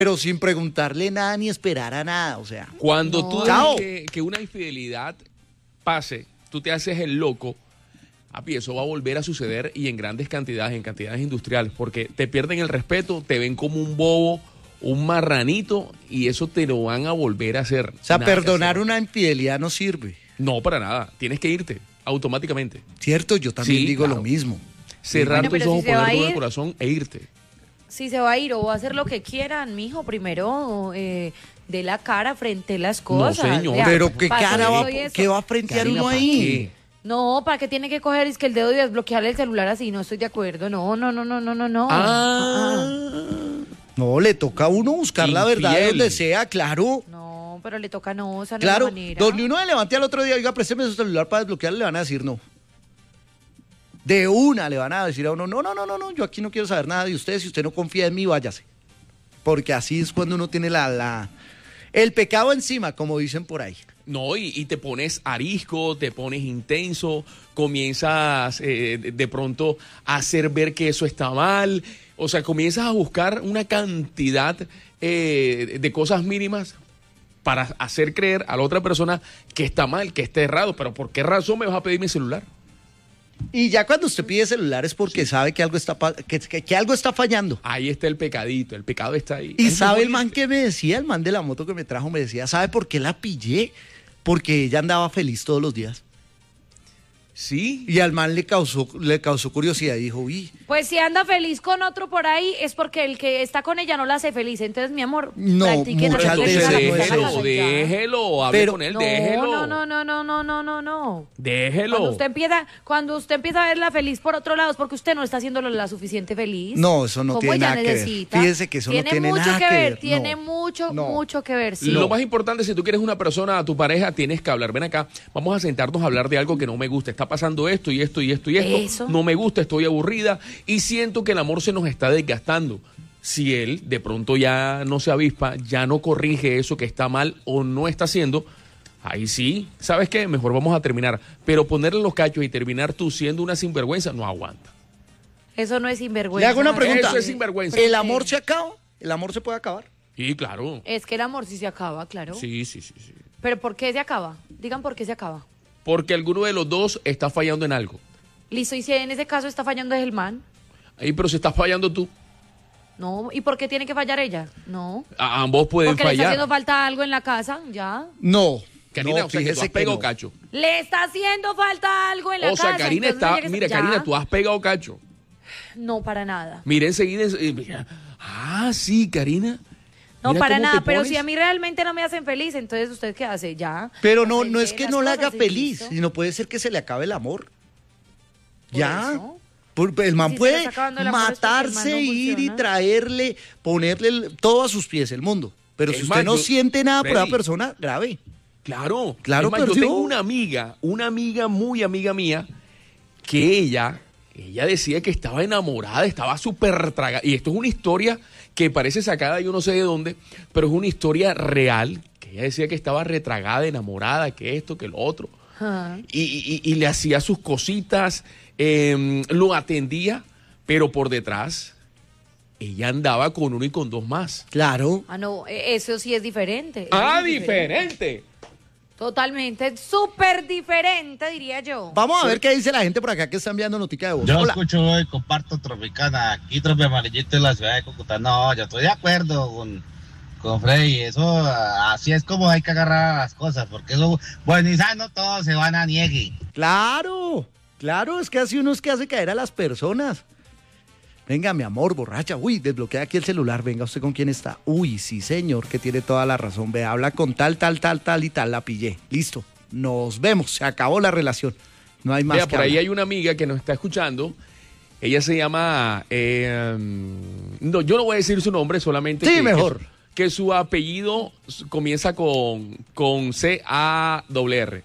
Pero sin preguntarle nada ni esperar a nada, o sea. Cuando tú Chao. dejas que una infidelidad pase, tú te haces el loco, papi, eso va a volver a suceder y en grandes cantidades, en cantidades industriales, porque te pierden el respeto, te ven como un bobo, un marranito y eso te lo van a volver a hacer. O sea, Nada que perdonar hacer. una infidelidad no sirve. No, para nada. Tienes que irte automáticamente. ¿Cierto? Yo también Sí, digo claro. lo mismo. Cerrar Bueno, tus pero si ojos, se va poner a todo el ir- corazón e irte. Si se va a ir o va a hacer lo que quieran, mijo, primero de la cara frente a las cosas. señor. Vea, Pero qué para cara eso va, soy eso. ¿qué va a frentear Karina, uno ¿para ahí? qué? No, ¿para qué tiene que coger? Es que el dedo y desbloquearle el celular así, no estoy de acuerdo. No. No, le toca a uno buscar la verdad Infiel. donde sea, claro. No, pero le toca no, o sea, no Claro, es la manera. donde uno le levante al otro día, oiga, présteme su celular para desbloquearle, le van a decir no. De una le van a decir a uno, no, yo aquí no quiero saber nada de usted, si usted no confía en mí, váyase. Porque así es cuando uno tiene el pecado encima, como dicen por ahí. No, y te pones arisco, te pones intenso, comienzas de pronto a hacer ver que eso está mal, o sea, comienzas a buscar una cantidad de cosas mínimas para hacer creer a la otra persona que está mal, que está errado, pero ¿por qué razón me vas a pedir mi celular? Y ya cuando usted pide celular es porque sabe que algo está que algo está fallando. Ahí está el pecadito, el pecado está ahí. Y Eso sabe es el man que me decía, el man de la moto que me trajo, me decía, ¿sabe por qué la pillé? Porque ella andaba feliz todos los días. Sí, Y al man le causó curiosidad y dijo, uy, Pues si anda feliz con otro por ahí, es porque el que está con ella no la hace feliz. Entonces, mi amor, No, practiquen muchas hacer veces feliz a la no es persona eso. que está en la casa, ya. déjelo, hable Pero- con él, No, déjelo. no. Déjelo. Cuando usted empieza a verla feliz por otro lado, es porque usted no está haciéndolo la suficiente feliz. No, eso no Como tiene ella nada que ver. necesita. Fíjese que eso no tiene mucho nada que que ver. ver, Tiene no. mucho, No. mucho que ver, sí. Lo más importante, si tú quieres una persona, a tu pareja, tienes que hablar. Ven acá, vamos a sentarnos a hablar de algo que no me gusta. Está pasando esto y esto y esto y esto. Eso. No me gusta, estoy aburrida y siento que el amor se nos está desgastando. Si él de pronto ya no se avispa, ya no corrige eso que está mal o no está haciendo, ahí sí, ¿sabes qué? Mejor vamos a terminar. Pero ponerle los cachos y terminar tú siendo una sinvergüenza, no aguanta. Eso no es sinvergüenza. Le hago una pregunta. Eso es sinvergüenza. ¿El amor se acaba? ¿El amor se puede acabar? Sí, claro. Es que el amor sí se acaba, claro. Sí. Pero ¿por qué se acaba? Digan por qué se acaba. Porque alguno de los dos está fallando en algo. Listo, y si en ese caso está fallando es el man. Ahí, pero si estás fallando tú, No, ¿y por qué tiene que fallar ella? No. ambos pueden Porque le está fallar. haciendo falta algo en la casa, ya. No. Karina, no, o sea, que tú fíjese has pegado no. cacho. Le está haciendo falta algo en la O casa. sea, Karina entonces no está, llegues- mira, ya. Karina, tú has pegado cacho. No, para nada. Mira enseguida, mira. Sí, Karina. No, Mira para cómo nada, te pero pones. si a mí realmente no me hacen feliz, entonces ¿usted qué hace? Ya. Pero no Aprende es que las no la haga cosas y feliz, listo. sino puede ser que se le acabe el amor. Por Ya. eso. El man Si se le puede está acabando el amor es porque el man matarse, no ir y funciona. traerle, ponerle todo a sus pies, el mundo. Pero Es si más, usted no yo- siente nada por esa Freddy. persona, grave. Claro, Claro, es más, yo perdió. tengo una amiga muy amiga mía, que ella decía que estaba enamorada, estaba súper tragada. Y esto es una historia que parece sacada yo no sé de dónde, pero es una historia real, que ella decía que estaba retragada, enamorada, que esto, que lo otro. Ajá. Y le hacía sus cositas, lo atendía, pero por detrás ella andaba con uno y con dos más. Claro. Ah, no, eso sí es diferente. Eso ¡Ah, sí es diferente! Totalmente, súper diferente, diría yo. Vamos a ver qué dice la gente por acá que está enviando notica de voz. Yo Hola. escucho hoy, comparto Tropicana, aquí Tropi Amarillito en la ciudad de Cúcuta. No, yo estoy de acuerdo con Freddy, eso así es como hay que agarrar las cosas, porque eso, bueno, y no todos se van a niegue. Claro, es que así uno es que hace caer a las personas. Venga, mi amor, borracha. Uy, desbloquea aquí el celular. Venga, ¿usted con quién está? Uy, sí, señor, que tiene toda la razón. Ve, habla con tal y tal. La pillé. Listo. Nos vemos. Se acabó la relación. No hay más Mira, que por ahí hablar. hay una amiga que nos está escuchando. Ella se llama... no, yo no voy a decir su nombre, solamente Sí, mejor. que su apellido comienza con C-A-R-R.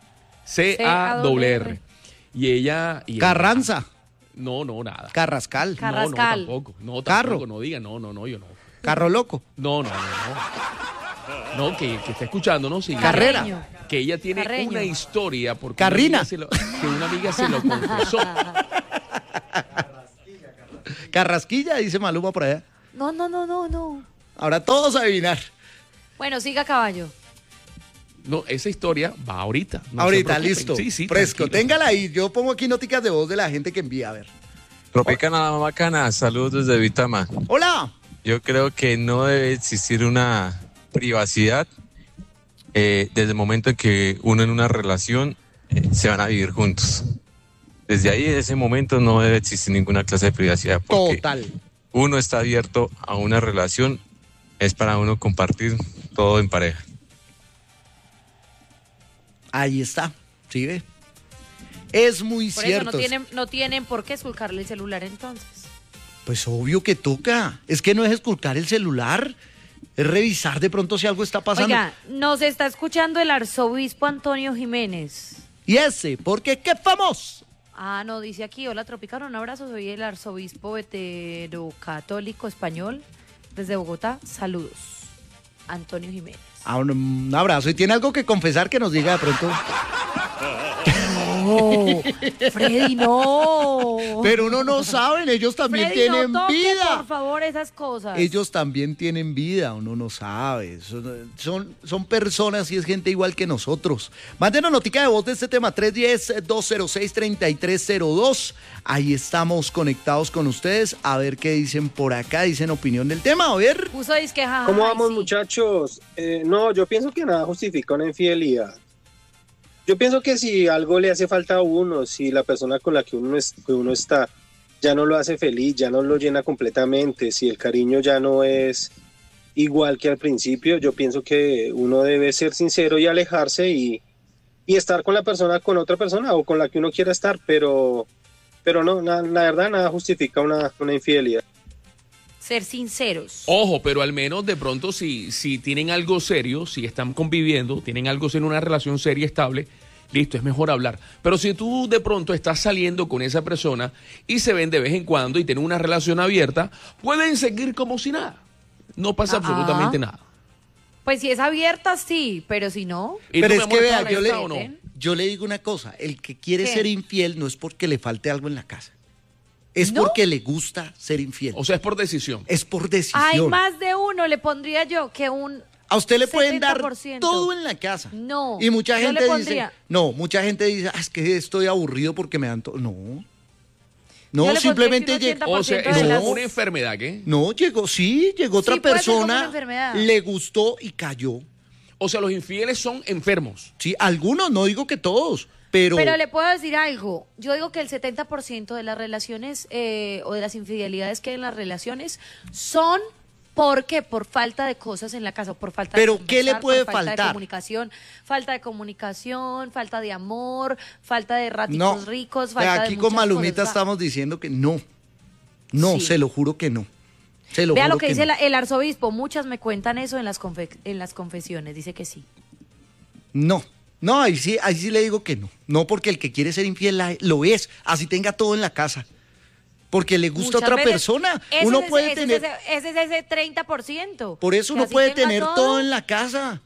C-A-R-R. Y ella... Carranza, No, nada. Carrascal, Carrascal. No, tampoco. No, Carro. tampoco. No diga, no, yo no. Carro Loco, No. No, que está escuchando, ¿no? Sí. Carrera. Carreño. Que ella tiene Carreño. una historia porque Carrina. que una amiga se lo confesó. Carrasquilla, dice Maluma por allá. No. Ahora todos a adivinar. Bueno, siga, caballo. No, esa historia va ahorita. No se Ahorita, preocupen. listo. Sí, Fresco, tranquilo. téngala ahí. Yo pongo aquí noticas de voz de la gente que envía, a ver. Tropicana Bacana, saludos desde Vitama. Hola. Yo creo que no debe existir una privacidad desde el momento en que uno en una relación se van a vivir juntos. Desde ahí, en ese momento, no debe existir ninguna clase de privacidad. Porque Total. uno está abierto a una relación, es para uno compartir todo en pareja. Ahí está. ¿Sí ve? Es muy Por cierto. eso no tienen por qué esculcarle el celular entonces. Pues obvio que toca. Es que no es esculcar el celular, es revisar de pronto si algo está pasando. Oiga, nos está escuchando el arzobispo Antonio Jiménez. Y ese, porque qué famoso. Ah, no, dice aquí, hola Tropicana, un abrazo, soy el arzobispo veterocatólico español desde Bogotá, saludos. Antonio Jiménez. Ah, un abrazo. ¿Y tiene algo que confesar que nos diga de pronto? No, Freddy, no. Pero uno no saben, ellos también Freddy, tienen no toque, vida. por favor, esas cosas. Ellos también tienen vida, uno no sabe. Son personas y es gente igual que nosotros. Mándenos notica de voz de este tema, 310-206-3302. Ahí estamos conectados con ustedes. A ver qué dicen por acá, dicen opinión del tema, a ver. Puso disque jaja. ¿Cómo ay, vamos, sí. muchachos? No, yo pienso que nada justifica una infidelidad. Yo pienso que si algo le hace falta a uno, si la persona con la que uno está ya no lo hace feliz, ya no lo llena completamente, si el cariño ya no es igual que al principio, yo pienso que uno debe ser sincero y alejarse y estar con la persona, con otra persona o con la que uno quiera estar, pero no, la verdad nada justifica una infidelidad. Ser sinceros. Ojo, pero al menos de pronto si tienen algo serio, si están conviviendo, tienen algo serio, una relación seria, estable, listo, es mejor hablar. Pero si tú de pronto estás saliendo con esa persona y se ven de vez en cuando y tienen una relación abierta, pueden seguir como si nada. No pasa absolutamente nada. Pues si es abierta, sí, pero si no... ¿Y Pero tú, es mi amor, que vea, estás abierta o no? yo le digo una cosa, el que quiere ¿Qué? ser infiel no es porque le falte algo en la casa. Es ¿No? porque le gusta ser infiel. O sea, es por decisión. Es por decisión. Hay más de uno, le pondría yo, que un... A usted le pueden dar 70%. todo en la casa. No, Y mucha yo gente le dice, pondría- mucha gente dice, es que estoy aburrido porque me dan todo. No. Yo No, le simplemente pondría que un llegó. O sea, 80% es de No. las- una enfermedad, ¿qué? No, llegó otra Sí, puede ser como una persona, enfermedad. le gustó y cayó. O sea, los infieles son enfermos. Sí, algunos, no digo que todos, pero le puedo decir algo. Yo digo que el 70% de las relaciones o de las infidelidades que hay en las relaciones son porque por falta de cosas en la casa, por falta Pero, de ¿qué le conversar, puede por falta faltar? de comunicación, falta de amor, falta de ratitos ricos, falta aquí de con muchas Malumita cosas. estamos diciendo que no, Sí. se lo juro que no. Se lo Vea juro lo que dice no. el arzobispo, muchas me cuentan eso en las confesiones, dice que sí. No, ahí sí le digo que no. No, porque el que quiere ser infiel lo es, así tenga todo en la casa. Porque le gusta Muchas otra veces, persona. ese Uno es puede ese, tener, ese es ese 30%. por eso que uno así puede tenga tener todo en la casa.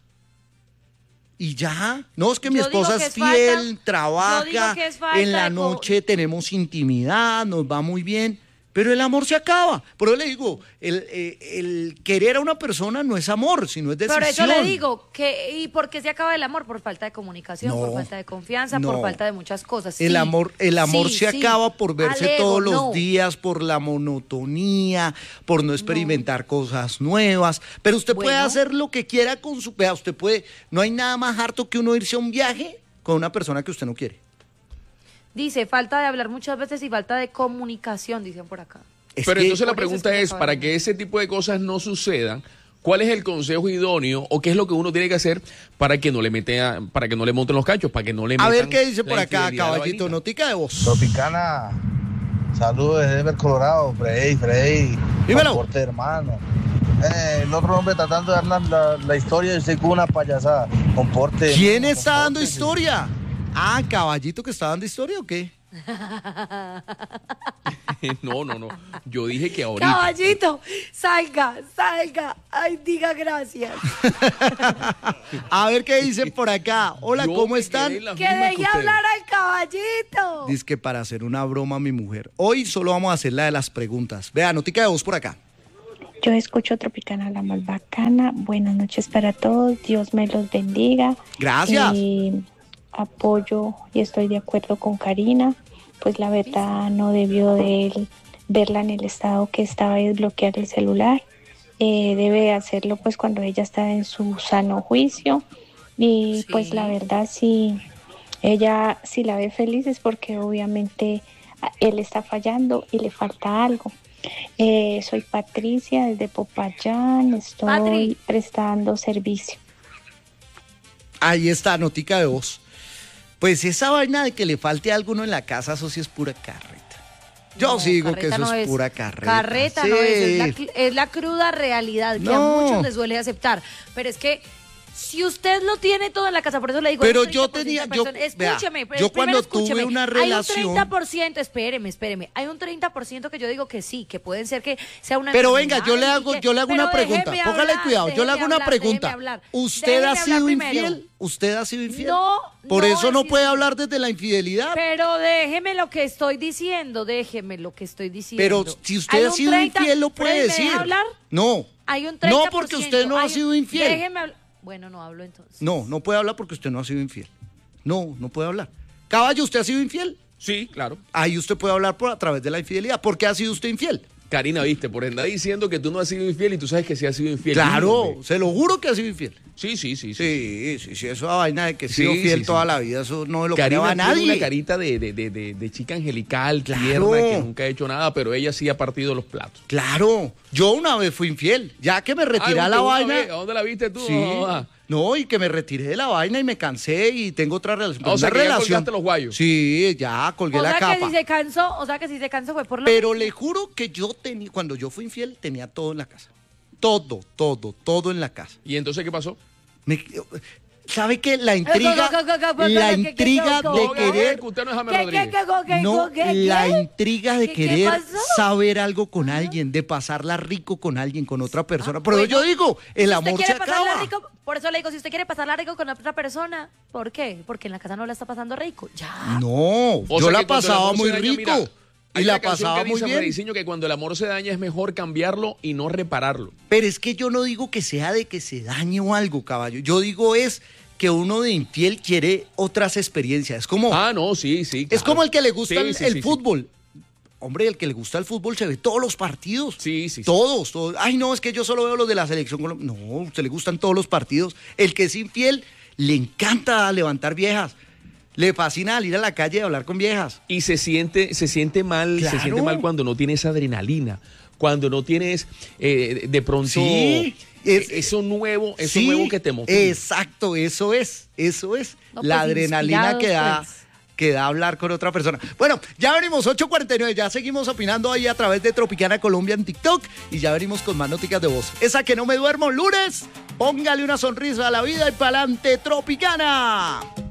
Y ya. No, es que mi Yo digo esposa que es es fiel, falta- yo digo trabaja, que es falta en la de noche tenemos intimidad, nos va muy bien. Pero el amor se acaba. Por eso le digo, el querer a una persona no es amor, sino es decisión. Por eso le digo, ¿y por qué se acaba el amor? Por falta de comunicación, No, por falta de confianza, no. por falta de muchas cosas. El Sí, amor sí, se sí. acaba por verse Al ego, todos los no. días, por la monotonía, por no experimentar cosas nuevas. Pero usted puede Bueno. hacer lo que quiera con su... Vea, no hay nada más harto que uno irse a un viaje con una persona que usted no quiere. Dice, falta de hablar muchas veces y falta de comunicación, dicen por acá. Es Pero que- entonces la por eso pregunta es que se es, acaba para el que ese tipo de cosas no sucedan, ¿cuál es el consejo idóneo o qué es lo que uno tiene que hacer para que no le monten los cachos, para que no le A metan ver qué dice por la acá, infidelidad a la caballito, vainita? notica de voz. Tropicana, saludos desde Denver, Colorado, Freddy. Dímelo. Comporte, hermano. El otro hombre tratando de dar la historia y usted con una payasada. Comporte. ¿Quién está dando compórtese. historia? Ah, caballito que está dando historia o qué? No. Yo dije que ahorita. Caballito, salga. Ay, diga gracias. A ver qué dicen por acá. Hola, Yo ¿cómo me están? quedé en las Que mismas deje ustedes. hablar al caballito. Dice que para hacer una broma a mi mujer. Hoy solo vamos a hacer la de las preguntas. Vea, notica de voz por acá. Yo escucho Tropicana, la más bacana. Buenas noches para todos. Dios me los bendiga. Gracias. Apoyo y estoy de acuerdo con Karina. Pues la verdad no debió de él verla en el estado que estaba y desbloquear el celular. Debe hacerlo pues cuando ella está en su sano juicio. Y Sí. pues la verdad si ella si la ve feliz es porque obviamente él está fallando y le falta algo. Soy Patricia desde Popayán, estoy Patri. prestando servicio. Ahí está, notica de voz. Pues esa vaina de que le falte a alguno en la casa, eso sí es pura carreta. Yo No, sí digo que carreta eso no es es. pura carreta. Carreta Sí. no es la cruda realidad que a No. muchos les duele aceptar. Pero es que si usted lo tiene todo en la casa, por eso le digo. Pero hay un yo 30% de tenía- personas- vea, escúcheme, yo primero cuando tuve escúcheme. una relación- Hay un 30%, espéreme. Hay un 30% que yo digo que sí, que pueden ser que sea una Pero venga, enfermedad yo le hago pero una pregunta. déjeme Póngale hablar, cuidado, yo le hago déjeme una hablar, pregunta. déjeme hablar. ¿Usted Déjeme ha hablar sido primero. infiel? ¿Usted ha sido infiel? No, Por no eso he no sido puede infiel. hablar desde la infidelidad. Pero déjeme lo que estoy diciendo. Pero si usted Hay ha un sido 30, infiel, lo puede Freddy, ¿me decir. deja hablar? No. Hay un 30%. No, porque usted no ha sido infiel. Déjeme hablar. Bueno, no hablo entonces. No puede hablar porque usted no ha sido infiel. No puede hablar. Caballo, ¿usted ha sido infiel? Sí, claro. Ahí usted puede hablar a través de la infidelidad. ¿Por qué ha sido usted infiel? Karina, viste, por andar diciendo que tú no has sido infiel y tú sabes que sí has sido infiel. Claro, Dime. se lo juro que ha sido infiel. Sí. Sí, eso es vaina de que he Sí, sido fiel sí. toda la vida, eso no lo Karina creo a tiene nadie. una carita de chica angelical, Claro. tierna, que nunca ha hecho nada, pero ella sí ha partido los platos. Claro, yo una vez fui infiel, ya que me retiré a la vaina. ¿A dónde la viste tú? Sí. Ah. No, y que me retiré de la vaina y me cansé y tengo otra relación. O sea, una que ya relación. colgaste los guayos. Sí, ya colgué O la sea capa. que si se cansó fue por lo Pero le juro que yo tenía, cuando yo fui infiel, tenía todo en la casa. Todo en la casa. ¿Y entonces qué pasó? ¿Sabe qué? La intriga de querer... Que usted no es James Rodríguez. No, la intriga de ¿Qué querer pasó? saber algo con alguien, de pasarla rico con alguien, con otra persona. Pero bueno, yo digo, el Si amor usted se quiere pasarla acaba. rico, por eso le digo, si usted quiere pasarla rico con otra persona, ¿por qué? Porque en la casa no la está pasando rico. Ya. No, O yo sea la que cuando el pasaba amor muy se daña, rico. mira, y hay la una canción pasaba que muy dice, bien. Frediciño, que cuando el amor se daña es mejor cambiarlo y no repararlo. Pero es que yo no digo que sea de que se dañe o algo, caballo. Yo digo es que uno de infiel quiere otras experiencias. Es como, Ah, no, sí. es claro. como el que le gusta Sí, el sí. fútbol. Hombre, el que le gusta el fútbol se ve todos los partidos. Sí. Todos. Ay, no, es que yo solo veo los de la selección colombiana. No, a usted le gustan todos los partidos. El que es infiel le encanta levantar viejas. Le fascina salir a la calle y hablar con viejas. Y se siente mal, Claro. se siente mal cuando no tienes adrenalina, cuando no tienes de pronto Sí, eso nuevo que te motiva. Exacto, eso es. No, La pues, adrenalina inspirados, pues. que da hablar con otra persona. Bueno, ya venimos 8:49, ya seguimos opinando ahí a través de Tropicana Colombia en TikTok y ya venimos con más noticias de voz. Esa que no me duermo lunes, póngale una sonrisa a la vida y pa'lante Tropicana.